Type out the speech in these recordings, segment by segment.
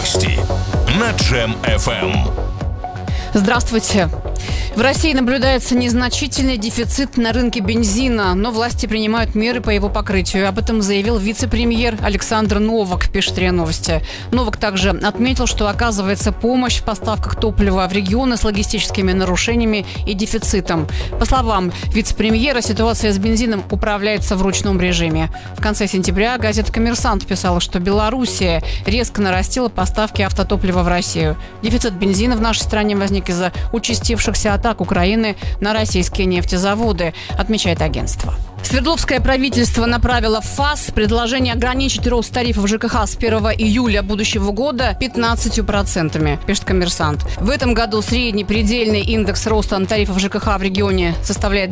Новости на Джем FM. Здравствуйте. В России наблюдается незначительный дефицит на рынке бензина, но власти принимают меры по его покрытию. Об этом заявил вице-премьер Александр Новак, пишет РИА Новости. Новак также отметил, что оказывается помощь в поставках топлива в регионы с логистическими нарушениями и дефицитом. По словам вице-премьера, ситуация с бензином управляется в ручном режиме. В конце сентября газета «Коммерсант» писала, что Белоруссия резко нарастила поставки автотоплива в Россию. Дефицит бензина в нашей стране возник из-за участившихся атак Украины на российские нефтезаводы, отмечает агентство. Свердловское правительство направило в ФАС предложение ограничить рост тарифов ЖКХ с 1 июля будущего года 15%, пишет «Коммерсант». В этом году средний предельный индекс роста тарифов ЖКХ в регионе составляет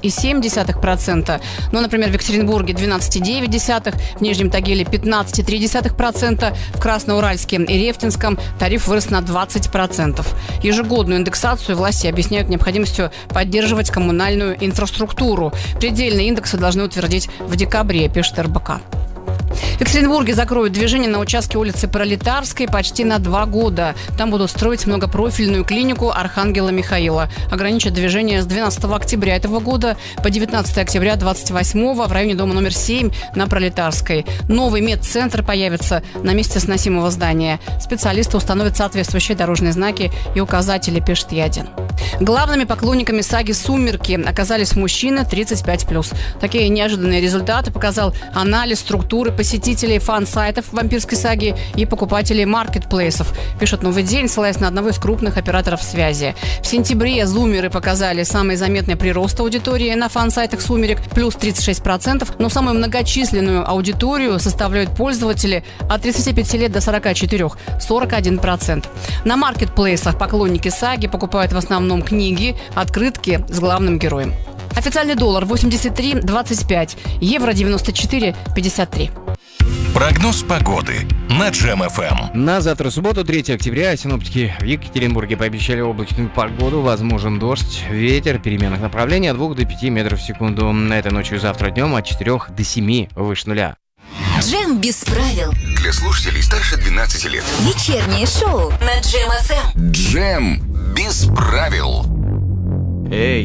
9,7%, но, например, в Екатеринбурге 12,9%, в Нижнем Тагиле 15,3%, в Красноуральске и Рефтинском тариф вырос на 20%. Ежегодную индексацию власти объясняют необходимостью поддерживать коммунальную инфраструктуру. Предельный индекс должны утвердить в декабре, пишет РБК. В Екатеринбурге закроют движение на участке улицы Пролетарской почти на 2 года. Там будут строить многопрофильную клинику Архангела Михаила. Ограничат движение с 12 октября этого года по 19 октября 28 в районе дома номер 7 на Пролетарской. Новый медцентр появится на месте сносимого здания. Специалисты установят соответствующие дорожные знаки и указатели, пишет Ядин. Главными поклонниками саги «Сумерки» оказались мужчины 35+. Такие неожиданные результаты показал анализ структуры посетителей фан-сайтов вампирской саги и покупателей маркетплейсов, пишет «Новый день», ссылаясь на одного из крупных операторов связи. В сентябре зумеры показали самый заметный прирост аудитории на фан-сайтах «Сумерек» плюс 36%, но самую многочисленную аудиторию составляют пользователи от 35 лет до 44 – 41%. На маркетплейсах поклонники саги покупают в основном книги, открытки с главным героем. Официальный доллар 83,25, евро 94,53. Прогноз погоды на Джем FM. На завтра, субботу, 3 октября, синоптики в Екатеринбурге пообещали облачную погоду, возможен дождь, ветер переменных направлений от 2 до 5 метров в секунду. На этой ночью и завтра днем от 4 до 7 выше нуля. Джем без правил. Для слушателей старше 12 лет. Вечернее шоу на Джем FM. Джем без правил. Эй!